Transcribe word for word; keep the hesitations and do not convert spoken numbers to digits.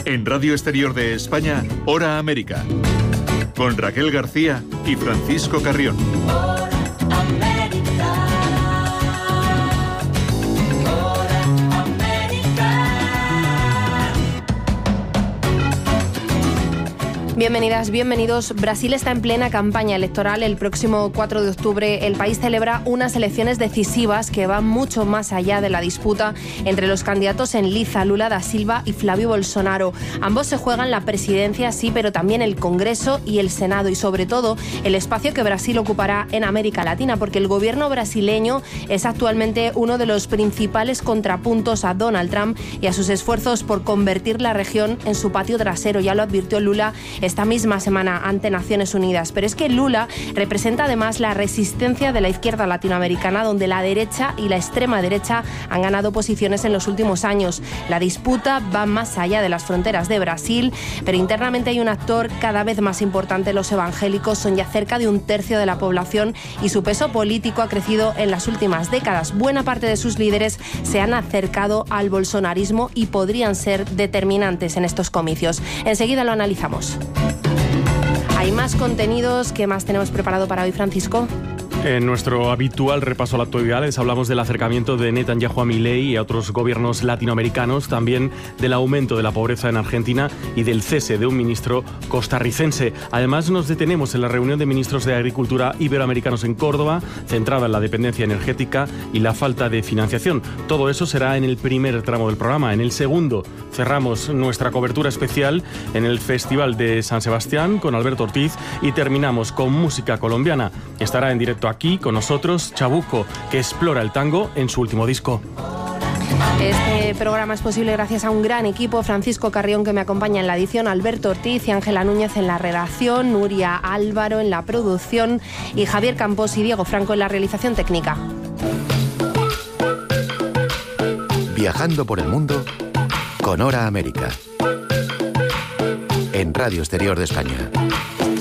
En Radio Exterior de España, Hora América. Con Raquel García y Francisco Carrión. Bienvenidas, bienvenidos. Brasil está en plena campaña electoral. El próximo cuatro de octubre el país celebra unas elecciones decisivas que van mucho más allá de la disputa entre los candidatos Enliza, Lula da Silva y Flavio Bolsonaro. Ambos se juegan la presidencia, sí, pero también el Congreso y el Senado y sobre todo el espacio que Brasil ocupará en América Latina, porque el gobierno brasileño es actualmente uno de los principales contrapuntos a Donald Trump y a sus esfuerzos por convertir la región en su patio trasero. Ya lo advirtió Lula esta misma semana ante Naciones Unidas. Pero es que Lula representa además la resistencia de la izquierda latinoamericana, donde la derecha y la extrema derecha han ganado posiciones en los últimos años. La disputa va más allá de las fronteras de Brasil, pero internamente hay un actor cada vez más importante. Los evangélicos son ya cerca de un tercio de la población y su peso político ha crecido en las últimas décadas. Buena parte de sus líderes se han acercado al bolsonarismo y podrían ser determinantes en estos comicios. Enseguida lo analizamos. Hay más contenidos. ¿Qué más tenemos preparado para hoy, Francisco? En nuestro habitual repaso a la actualidad les hablamos del acercamiento de Netanyahu a Milei y a otros gobiernos latinoamericanos, también del aumento de la pobreza en Argentina y del cese de un ministro costarricense. Además, nos detenemos en la reunión de ministros de Agricultura iberoamericanos en Córdoba, centrada en la dependencia energética y la falta de financiación. Todo eso será en el primer tramo del programa. En el segundo cerramos nuestra cobertura especial en el Festival de San Sebastián con Alberto Ortiz y terminamos con música colombiana. Estará en directo aquí con nosotros Chabuco, que explora el tango en su último disco. Este programa es posible gracias a un gran equipo: Francisco Carrión, que me acompaña en la edición, Alberto Ortiz y Ángela Núñez en la redacción, Nuria Álvaro en la producción y Javier Campos y Diego Franco en la realización técnica. Viajando por el mundo con Hora América. En Radio Exterior de España.